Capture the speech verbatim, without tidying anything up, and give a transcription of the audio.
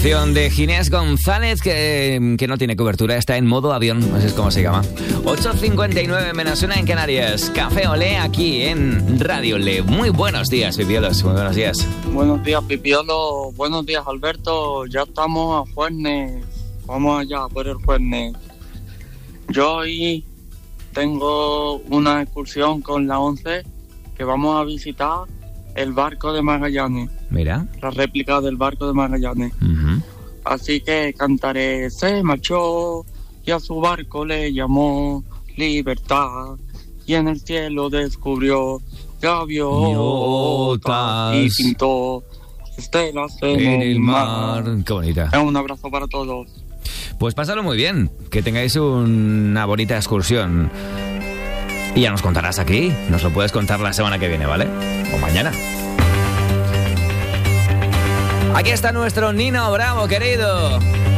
De Ginés González, que, que no tiene cobertura, está en modo avión, así es como se llama. ocho cincuenta y nueve menos una en Canarias. Café Olé aquí en Radio Olé. Muy buenos días, Pipiolos, muy buenos días. Buenos días, Pipiolo. Buenos días, Alberto. Ya estamos a Juernes. Vamos allá por el Juernes. Yo hoy tengo una excursión con la once que vamos a visitar el barco de Magallanes. Mira. La réplica del barco de Magallanes. Uh-huh. Así que cantaré: se marchó y a su barco le llamó Libertad, y en el cielo descubrió gaviotas y pintó estelas en, en el el mar. mar. Qué bonita. Un abrazo para todos. Pues pásalo muy bien, que tengáis una bonita excursión. Y ya nos contarás aquí, nos lo puedes contar la semana que viene, ¿vale? O mañana. Aquí está nuestro Nino Bravo, querido.